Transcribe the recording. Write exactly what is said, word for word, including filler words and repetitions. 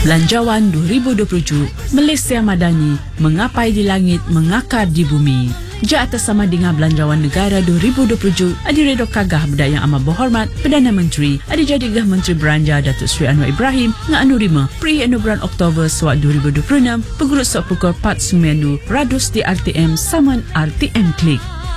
Belanjawan dua ribu dua puluh tujuh, Malaysia Madani, mengapai di langit, mengakar di bumi. Ja atas sama dengan Belanjawan Negara dua ribu dua puluh tujuh, adi redo kagah benda yang amat berhormat Perdana Menteri, adi jadigah Menteri Beranja Datuk Seri Anwar Ibrahim nga anu rima pri anu bulan Oktober suat dua ribu dua puluh enam, pegurut sok pukul empat sembilan radus di R T M saman R T M Klik.